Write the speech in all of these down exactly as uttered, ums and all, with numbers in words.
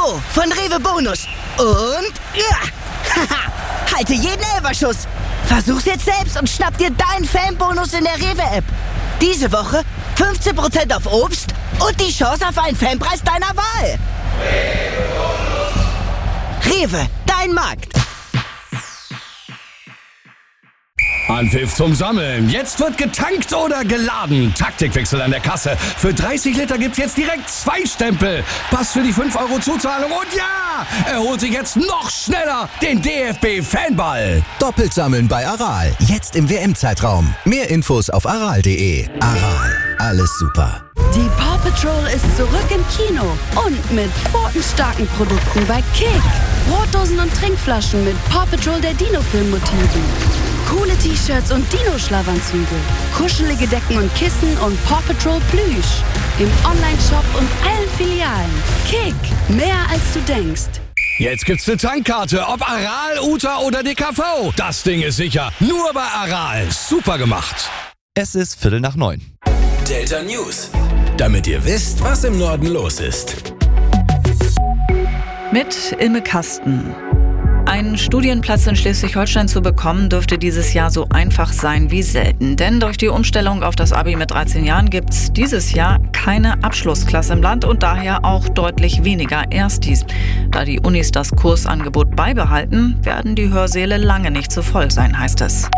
Pro von Rewe Bonus. Und ja, haha, halte jeden Elferschuss. Versuch's jetzt selbst und schnapp dir deinen Fanbonus in der Rewe-App. Diese Woche fünfzehn Prozent auf Obst und die Chance auf einen Fanpreis deiner Wahl. Rewe, dein Markt. Anpfiff zum Sammeln. Jetzt wird getankt oder geladen. Taktikwechsel an der Kasse. Für dreißig Liter gibt's jetzt direkt zwei Stempel. Pass für die fünf Euro Zuzahlung und ja, er holt sich jetzt noch schneller den D F B-Fanball. Doppelt sammeln bei Aral. Jetzt im W M-Zeitraum. Mehr Infos auf aral punkt de. Aral. Alles super. Die Paw Patrol ist zurück im Kino und mit pfotenstarken Produkten bei Kick. Brotdosen und Trinkflaschen mit Paw Patrol der Dino-Film-Motiven. Coole T-Shirts und Dino-Schlafanzüge. Kuschelige Decken und Kissen und Paw Patrol Plüsch. Im Online-Shop und allen Filialen. Kick. Mehr als du denkst. Jetzt gibt's eine Tankkarte, ob Aral, Uta oder D K V. Das Ding ist sicher. Nur bei Aral. Super gemacht. Es ist Viertel nach neun. Delta News. Damit ihr wisst, was im Norden los ist. Mit Ilme Kasten. Einen Studienplatz in Schleswig-Holstein zu bekommen, dürfte dieses Jahr so einfach sein wie selten. Denn durch die Umstellung auf das Abi mit dreizehn Jahren gibt es dieses Jahr keine Abschlussklasse im Land und daher auch deutlich weniger Erstis. Da die Unis das Kursangebot beibehalten, werden die Hörsäle lange nicht so voll sein, heißt es.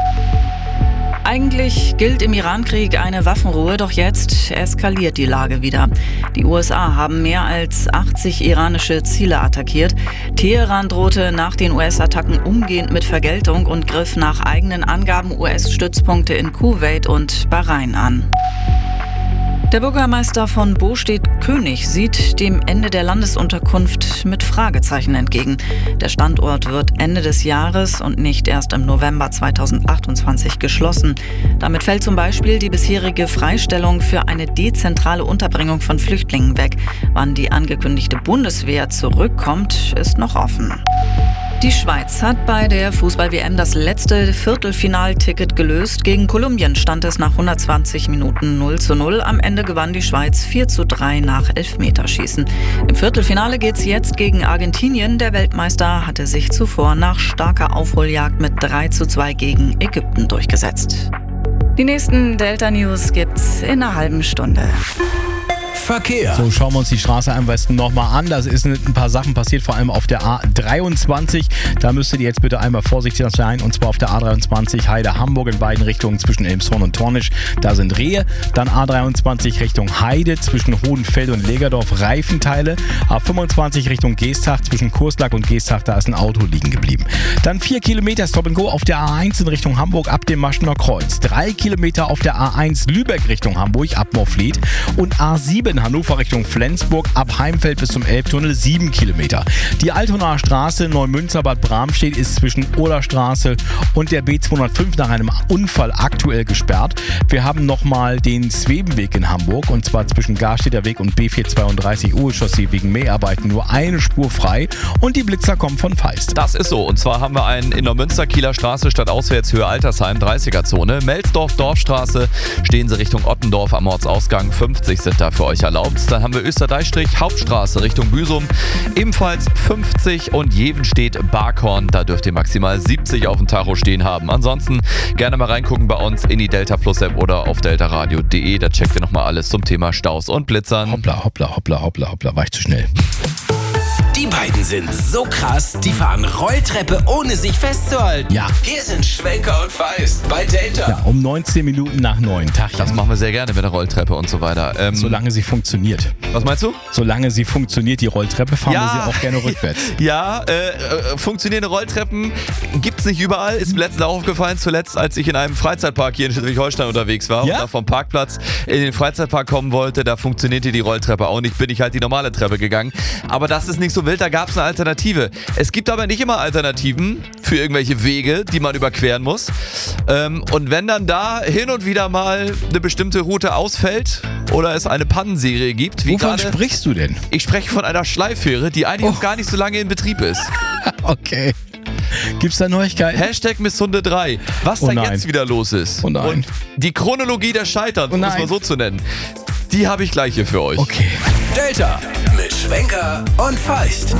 Eigentlich gilt im Irankrieg eine Waffenruhe, doch jetzt eskaliert die Lage wieder. Die U S A haben mehr als achtzig iranische Ziele attackiert. Teheran drohte nach den U S-Attacken umgehend mit Vergeltung und griff nach eigenen Angaben U S-Stützpunkte in Kuwait und Bahrain an. Der Bürgermeister von Bostedt-König sieht dem Ende der Landesunterkunft mit Fragezeichen entgegen. Der Standort wird Ende des Jahres und nicht erst im November zweitausendachtundzwanzig geschlossen. Damit fällt zum Beispiel die bisherige Freistellung für eine dezentrale Unterbringung von Flüchtlingen weg. Wann die angekündigte Bundeswehr zurückkommt, ist noch offen. Die Schweiz hat bei der Fußball-W M das letzte Viertelfinalticket gelöst. Gegen Kolumbien stand es nach hundertzwanzig Minuten null zu null. Am Ende gewann die Schweiz vier zu drei nach Elfmeterschießen. Im Viertelfinale geht's jetzt gegen Argentinien. Der Weltmeister hatte sich zuvor nach starker Aufholjagd mit drei zu zwei gegen Ägypten durchgesetzt. Die nächsten Delta News gibt's in einer halben Stunde. Verkehr. So, schauen wir uns die Straße am besten nochmal an. Da ist ein paar Sachen passiert, vor allem auf der A dreiundzwanzig. Da müsstet ihr jetzt bitte einmal vorsichtig sein. Und zwar auf der A dreiundzwanzig Heide-Hamburg in beiden Richtungen zwischen Elmshorn und Tornisch. Da sind Rehe. Dann A dreiundzwanzig Richtung Heide zwischen Hohenfeld und Legerdorf Reifenteile. A fünfundzwanzig Richtung Geestach zwischen Kurslack und Geestach. Da ist ein Auto liegen geblieben. Dann vier Kilometer Stop and Go auf der A eins in Richtung Hamburg ab dem Maschener Kreuz. drei Kilometer auf der A eins Lübeck Richtung Hamburg ab Moorfleet. Und A sieben Hannover Richtung Flensburg ab Heimfeld bis zum Elbtunnel sieben Kilometer. Die Altonaer Straße Neumünster Bad Bramstedt ist zwischen Oderstraße und der B zweihundertfünf nach einem Unfall aktuell gesperrt. Wir haben nochmal den Zwebenweg in Hamburg und zwar zwischen Garstädter Weg und B vierhundertzweiunddreißig Uhe-Chaussee wegen Mäharbeiten nur eine Spur frei und die Blitzer kommen von Feist. Das ist so. Und zwar haben wir einen in der Münster-Kieler Straße statt auswärts Höhe Altersheim dreißiger-Zone. Melsdorf Dorfstraße stehen Sie Richtung Ottendorf am Ortsausgang. fünfzig sind da für euch erlaubt. Dann haben wir Österreichstrich Hauptstraße Richtung Büsum. Ebenfalls fünfzig und Jevenstedt Barkhorn. Da dürft ihr maximal siebzig auf dem Tacho stehen haben. Ansonsten gerne mal reingucken bei uns in die Delta Plus App oder auf deltaradio punkt de. Da checkt ihr nochmal alles zum Thema Staus und Blitzern. Hoppla, hoppla, hoppla, hoppla, hoppla. War ich zu schnell. Die beiden sind so krass, die fahren Rolltreppe, ohne sich festzuhalten. Ja. Hier sind Schwenker und Feist bei Delta. Ja, um neunzehn Minuten nach neun. Tag. Das machen wir sehr gerne mit der Rolltreppe und so weiter. Ähm, Solange sie funktioniert. Was meinst du? Solange sie funktioniert, die Rolltreppe, fahren Ja. wir sie auch gerne rückwärts. Ja, äh, äh, funktionierende Rolltreppen gibt's nicht überall. Ist mir letztens auch aufgefallen, zuletzt, als ich in einem Freizeitpark hier in Schleswig-Holstein unterwegs war Ja? und da vom Parkplatz in den Freizeitpark kommen wollte, da funktionierte die Rolltreppe auch nicht, bin ich halt die normale Treppe gegangen. Aber das ist nicht so wild, da gab's eine Alternative. Es gibt aber nicht immer Alternativen für irgendwelche Wege, die man überqueren muss. Ähm, und wenn dann da hin und wieder mal eine bestimmte Route ausfällt oder es eine Pannenserie gibt, wie Wovon gerade... sprichst du denn? Ich spreche von einer Schleiffähre, die eigentlich Oh. noch gar nicht so lange in Betrieb ist. Okay. Gibt's da Neuigkeiten? Hashtag Miss Hunde drei. Was Oh da nein. jetzt wieder los ist. Oh nein. Und die Chronologie der Scheiterns, Oh um es nein. mal so zu nennen, die habe ich gleich hier für euch. Okay. Delta mit Schwenker und Feist.